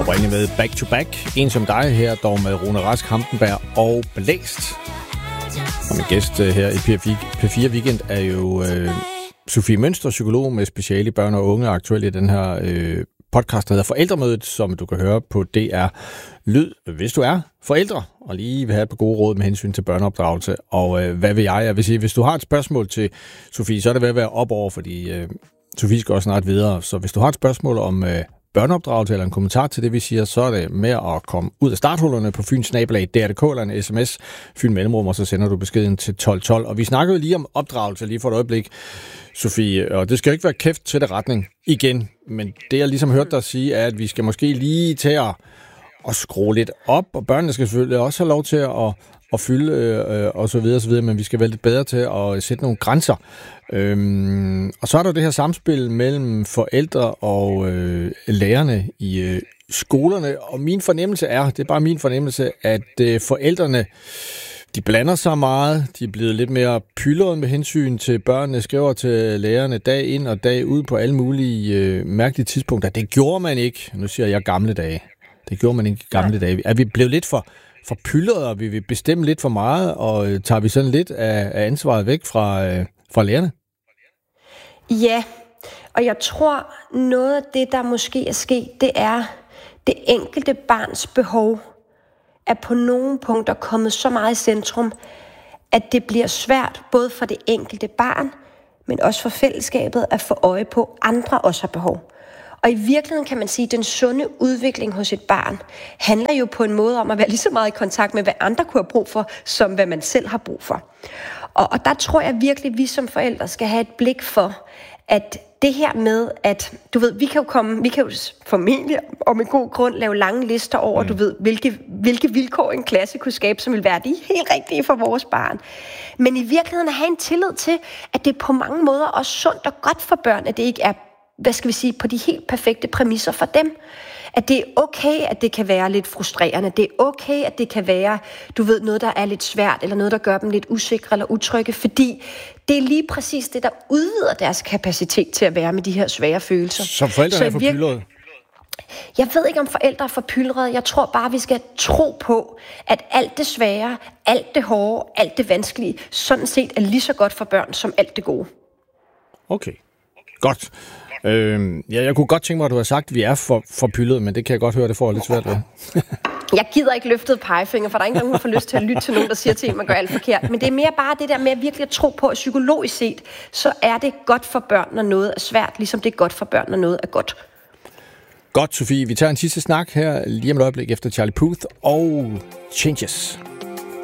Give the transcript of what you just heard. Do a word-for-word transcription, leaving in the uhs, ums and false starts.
Oprindeligt med Back to Back. En som dig her, dog med Rune Rask, Hampenberg og Blæst. Og min gæst her i P fire Weekend er jo øh, Sofie Mønster, psykolog med speciale i børn og unge, aktuelt i den her øh, podcast, der hedder Forældremødet, som du kan høre på D R Lyd, hvis du er forældre og lige vil have et par gode råd med hensyn til børneopdragelse. Og øh, hvad vil jeg? Jeg vil sige, hvis du har et spørgsmål til Sofie, så er det ved at være op over, fordi øh, Sofie skal også snart videre. Så hvis du har et spørgsmål om øh, børneopdragelse eller en kommentar til det, vi siger, så er det med at komme ud af starthullerne på Fyns Nabelag, D R punktum D K eller en sms, Fyn Mellemrum, og så sender du beskeden til tolv tolv. Og vi snakkede jo lige om opdragelse lige for et øjeblik, Sofie, og det skal jo ikke være kæft til det retning igen, men det jeg ligesom hørte dig sige, er, at vi skal måske lige tage at, at skrue lidt op, og børnene skal selvfølgelig også have lov til at, at fylde øh, og så videre, så videre, men vi skal være lidt bedre til at sætte nogle grænser. Øhm, og så er der det her samspil mellem forældre og øh, lærerne i øh, skolerne, og min fornemmelse er, det er bare min fornemmelse, at øh, forældrene, de blander sig meget, de er blevet lidt mere pyldrede med hensyn til børnene, skriver til lærerne dag ind og dag ud på alle mulige øh, mærkelige tidspunkter. Det gjorde man ikke, nu siger jeg gamle dage, det gjorde man ikke gamle dage. Er vi blevet lidt for, for pyldrede, og vi vil bestemme lidt for meget, og øh, tager vi sådan lidt af, af ansvaret væk fra, øh, fra lærerne? Ja, og jeg tror, noget af det, der måske er sket, det er det enkelte barns behov, er på nogle punkter kommet så meget i centrum, at det bliver svært både for det enkelte barn, men også for fællesskabet at få øje på, at andre også har behov. Og i virkeligheden kan man sige, at den sunde udvikling hos et barn handler jo på en måde om at være lige så meget i kontakt med, hvad andre kunne have brug for, som hvad man selv har brug for. Og, og der tror jeg virkelig, at vi som forældre skal have et blik for, at det her med, at du ved, vi kan jo komme, vi kan jo formentlig og med god grund lave lange lister over, mm. du ved, hvilke, hvilke vilkår en klasse kunne skabe, som vil være de helt rigtige for vores barn. Men i virkeligheden at have en tillid til, at det på mange måder også sundt og godt for børn, at det ikke er, hvad skal vi sige, på de helt perfekte præmisser for dem. At det er okay, at det kan være lidt frustrerende. Det er okay, at det kan være, du ved, noget, der er lidt svært, eller noget, der gør dem lidt usikre eller utrygge, fordi det er lige præcis det, der udvider deres kapacitet til at være med de her svære følelser. Som forældre er for pyldrede? Jeg ved ikke, om forældre er for pyldrede. Jeg tror bare, vi skal tro på, at alt det svære, alt det hårde, alt det vanskelige, sådan set er lige så godt for børn, som alt det gode. Okay, godt. Øh, ja, jeg kunne godt tænke mig, at du har sagt, at vi er for, for pyldrede, men det kan jeg godt høre, det får lidt svært ved. Jeg gider ikke løftet pegefinger, for der er ikke nogen, der får lyst til at lytte til nogen, der siger til en, man gør alt forkert. Men det er mere bare det der med at virkelig at tro på, at psykologisk set, så er det godt for børn, når noget er svært, ligesom det er godt for børn, når noget er godt. Godt, Sofie. Vi tager en sidste snak her lige om et øjeblik efter Charlie Puth og Changes.